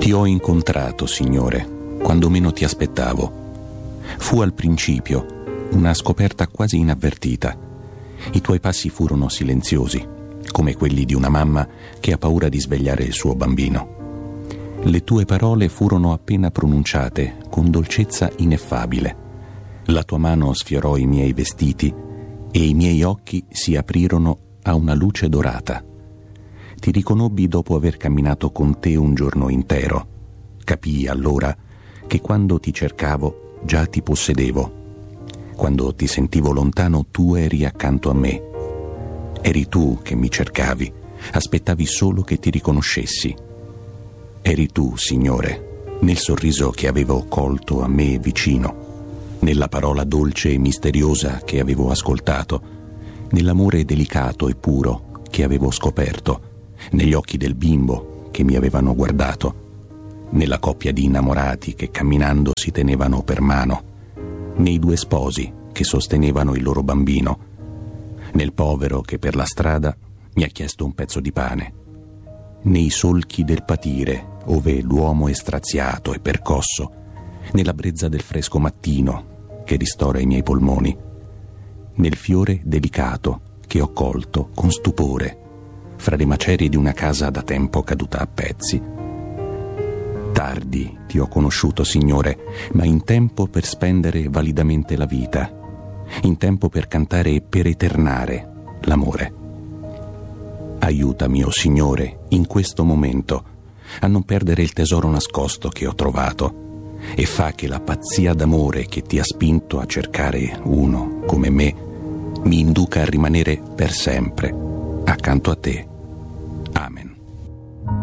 Ti ho incontrato, Signore, quando meno ti aspettavo. Fu al principio una scoperta quasi inavvertita. I tuoi passi furono silenziosi, come quelli di una mamma che ha paura di svegliare il suo bambino. Le tue parole furono appena pronunciate con dolcezza ineffabile. La tua mano sfiorò i miei vestiti e i miei occhi si aprirono a una luce dorata. Ti riconobbi dopo aver camminato con te un giorno intero. Capii allora che quando ti cercavo già ti possedevo. Quando ti sentivo lontano tu eri accanto a me. Eri tu che mi cercavi, aspettavi solo che ti riconoscessi. Eri tu, Signore, nel sorriso che avevo colto a me vicino, nella parola dolce e misteriosa che avevo ascoltato, nell'amore delicato e puro che avevo scoperto, negli occhi del bimbo che mi avevano guardato, nella coppia di innamorati che camminando si tenevano per mano, nei due sposi che sostenevano il loro bambino, nel povero che per la strada mi ha chiesto un pezzo di pane, nei solchi del patire ove l'uomo è straziato e percosso, nella brezza del fresco mattino che ristora i miei polmoni, nel fiore delicato che ho colto con stupore fra le macerie di una casa da tempo caduta a pezzi. Tardi ti ho conosciuto, Signore, ma in tempo per spendere validamente la vita, in tempo per cantare e per eternare l'amore. Aiutami, o Signore, in questo momento a non perdere il tesoro nascosto che ho trovato e fa che la pazzia d'amore che ti ha spinto a cercare uno come me mi induca a rimanere per sempre accanto a te.